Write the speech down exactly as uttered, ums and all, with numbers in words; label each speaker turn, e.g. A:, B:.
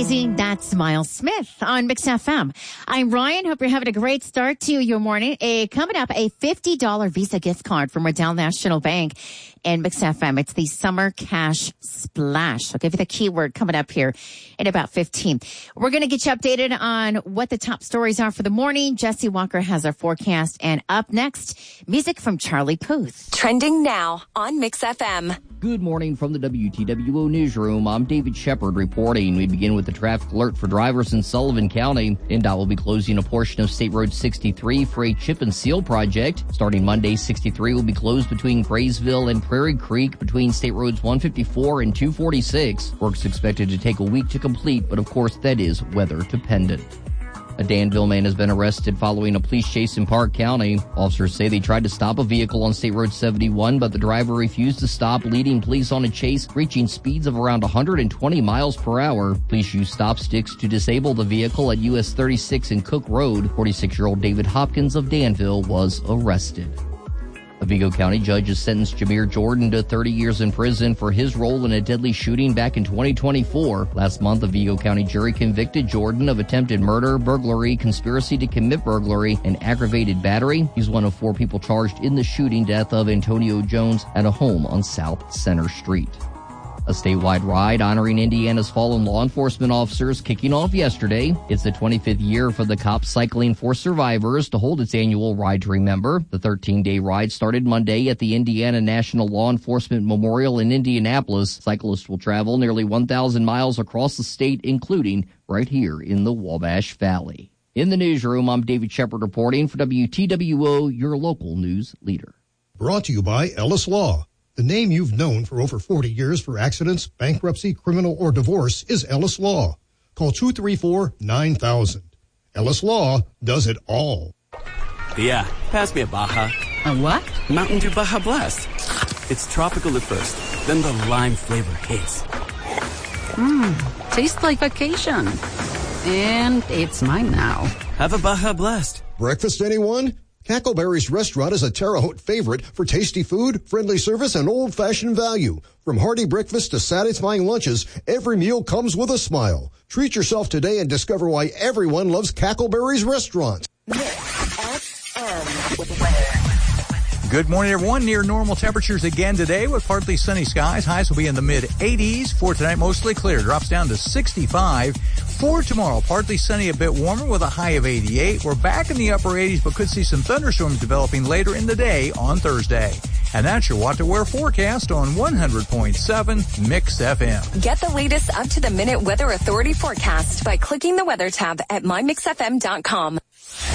A: amazing. That's Miles Smith on Mix F M. I'm Ryan. Hope you're having a great start to your morning. A, coming up, a fifty dollars Visa gift card from Riddell National Bank and Mix F M. It's the Summer Cash Splash. I'll give you the keyword coming up here in about fifteen. We're going to get you updated on what the top stories are for the morning. Jesse Walker has our forecast. And up next, music from Charlie Puth.
B: Trending now on Mix F M.
C: Good morning from the W T W O Newsroom. I'm David Shepard reporting. We begin with the traffic alert for drivers in Sullivan County. N D O T will be closing a portion of State Road sixty-three for a chip and seal project. Starting Monday, sixty-three will be closed between Graysville and Prairie Creek between State Roads one fifty-four and two forty-six. Work's expected to take a week to complete, but of course that is weather dependent. A Danville man has been arrested following a police chase in Park County. Officers say they tried to stop a vehicle on State Road seventy-one, but the driver refused to stop, leading police on a chase, reaching speeds of around one hundred twenty miles per hour. Police used stop sticks to disable the vehicle at U S thirty-six and Cook Road. forty-six-year-old David Hopkins of Danville was arrested. A Vigo County judge has sentenced Jameer Jordan to thirty years in prison for his role in a deadly shooting back in twenty twenty-four. Last month, a Vigo County jury convicted Jordan of attempted murder, burglary, conspiracy to commit burglary, and aggravated battery. He's one of four people charged in the shooting death of Antonio Jones at a home on South Center Street. A statewide ride honoring Indiana's fallen law enforcement officers kicking off yesterday. It's the twenty-fifth year for the Cops Cycling for Survivors to hold its annual Ride to Remember. The thirteen-day ride started Monday at the Indiana National Law Enforcement Memorial in Indianapolis. Cyclists will travel nearly one thousand miles across the state, including right here in the Wabash Valley. In the newsroom, I'm David Shepard reporting for W T W O, your local news leader.
D: Brought to you by Ellis Law. The name you've known for over forty years for accidents, bankruptcy, criminal, or divorce is Ellis Law. Call two three four, nine thousand. Ellis Law does it all.
E: Yeah, pass me a Baja.
F: A what?
E: Mountain Dew Baja Blast. It's tropical at first, then the lime flavor hits.
F: Mmm, tastes like vacation. And it's mine now.
E: Have a Baja Blast.
D: Breakfast, anyone? Cackleberry's restaurant is a Terre Haute favorite for tasty food, friendly service, and old-fashioned value. From hearty breakfast to satisfying lunches, every meal comes with a smile. Treat yourself today and discover why everyone loves Cackleberry's restaurant.
G: Good morning, everyone. Near normal temperatures again today with partly sunny skies. Highs will be in the mid eighties. For tonight, mostly clear. Drops down to sixty-five. For tomorrow, partly sunny, a bit warmer with a high of eighty-eight. We're back in the upper eighties, but could see some thunderstorms developing later in the day on Thursday. And that's your What to Wear forecast on one hundred point seven Mix F M.
B: Get the latest up-to-the-minute Weather Authority forecast by clicking the Weather tab at my mix f m dot com.